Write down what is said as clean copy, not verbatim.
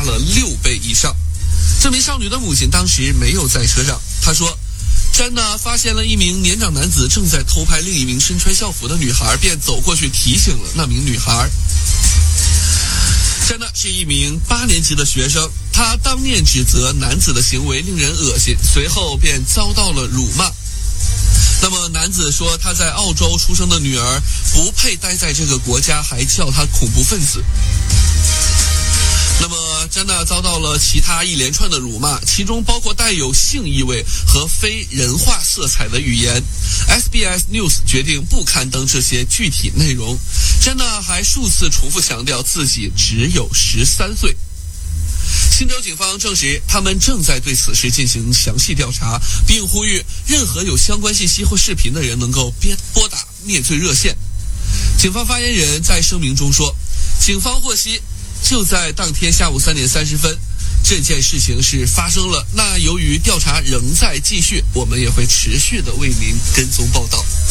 了6倍以上。这名少女的母亲当时没有在车上，她说詹娜发现了一名年长男子正在偷拍另一名身穿校服的女孩，便走过去提醒了那名女孩。詹娜是一名8年级的学生，她当面指责男子的行为令人恶心，随后便遭到了辱骂。那么男子说他在澳洲出生的女儿不配待在这个国家，还叫他恐怖分子。那么詹娜遭到了其他一连串的辱骂，其中包括带有性意味和非人化色彩的语言。SBS News 决定不刊登这些具体内容。詹娜还数次重复强调自己只有13岁。新州警方证实，他们正在对此事进行详细调查，并呼吁任何有相关信息或视频的人能够拨打灭罪热线。警方发言人在声明中说，警方获悉，就在当天下午3点30分，这件事情是发生了。那由于调查仍在继续，我们也会持续的为您跟踪报道。